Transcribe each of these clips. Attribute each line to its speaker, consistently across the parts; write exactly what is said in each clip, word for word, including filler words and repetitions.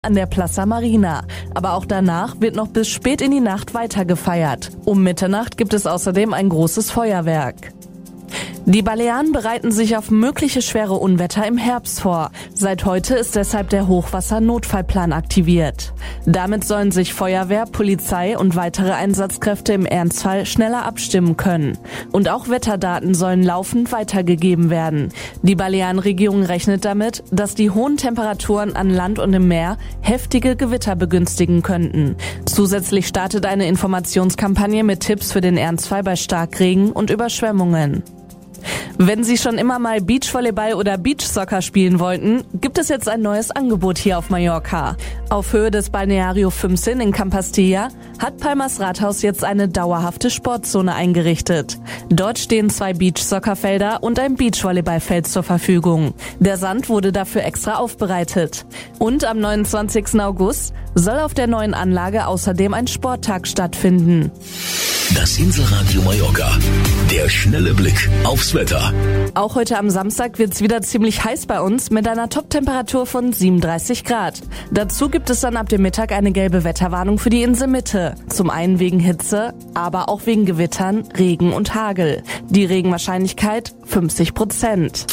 Speaker 1: an der Plaza Marina. Aber auch danach wird noch bis spät in die Nacht weiter gefeiert. Um Mitternacht gibt es außerdem ein großes Feuerwerk. Die Balearen bereiten sich auf mögliche schwere Unwetter im Herbst vor. Seit heute ist deshalb der Hochwassernotfallplan aktiviert. Damit sollen sich Feuerwehr, Polizei und weitere Einsatzkräfte im Ernstfall schneller abstimmen können. Und auch Wetterdaten sollen laufend weitergegeben werden. Die Balearenregierung rechnet damit, dass die hohen Temperaturen an Land und im Meer heftige Gewitter begünstigen könnten. Zusätzlich startet eine Informationskampagne mit Tipps für den Ernstfall bei Starkregen und Überschwemmungen. Wenn Sie schon immer mal Beachvolleyball oder Beachsoccer spielen wollten, gibt es jetzt ein neues Angebot hier auf Mallorca. Auf Höhe des Balneario Fünfzehn in Campastilla hat Palmas Rathaus jetzt eine dauerhafte Sportzone eingerichtet. Dort stehen zwei Beachsoccerfelder und ein Beachvolleyballfeld zur Verfügung. Der Sand wurde dafür extra aufbereitet. Und am neunundzwanzigsten August soll auf der neuen Anlage außerdem ein Sporttag stattfinden.
Speaker 2: Das Inselradio Mallorca. Der schnelle Blick aufs Wetter.
Speaker 1: Auch heute am Samstag wird's wieder ziemlich heiß bei uns mit einer Toptemperatur von siebenunddreißig Grad. Dazu gibt es dann ab dem Mittag eine gelbe Wetterwarnung für die Inselmitte. Zum einen wegen Hitze, aber auch wegen Gewittern, Regen und Hagel. Die Regenwahrscheinlichkeit fünfzig Prozent.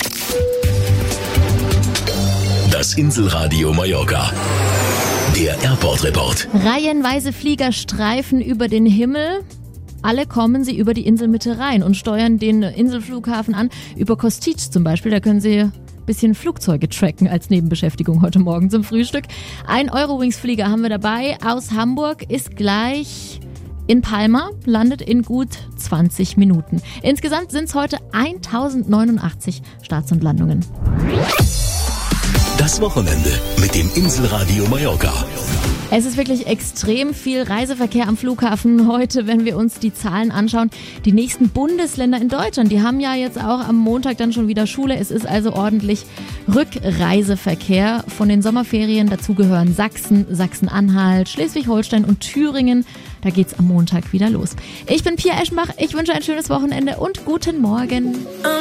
Speaker 2: Das Inselradio Mallorca. Der Airport-Report.
Speaker 3: Reihenweise Flieger streifen über den Himmel. Alle kommen sie über die Inselmitte rein und steuern den Inselflughafen an, über Kostitsch zum Beispiel. Da können sie ein bisschen Flugzeuge tracken als Nebenbeschäftigung heute Morgen zum Frühstück. Ein Eurowings-Flieger haben wir dabei aus Hamburg, ist gleich in Palma, landet in gut zwanzig Minuten. Insgesamt sind es heute tausendneunundachtzig Starts und Landungen.
Speaker 2: Das Wochenende mit dem Inselradio Mallorca.
Speaker 3: Es ist wirklich extrem viel Reiseverkehr am Flughafen heute, wenn wir uns die Zahlen anschauen. Die nächsten Bundesländer in Deutschland, die haben ja jetzt auch am Montag dann schon wieder Schule. Es ist also ordentlich Rückreiseverkehr von den Sommerferien. Dazu gehören Sachsen, Sachsen-Anhalt, Schleswig-Holstein und Thüringen. Da geht's am Montag wieder los. Ich bin Pia Eschenbach. Ich wünsche ein schönes Wochenende und guten Morgen.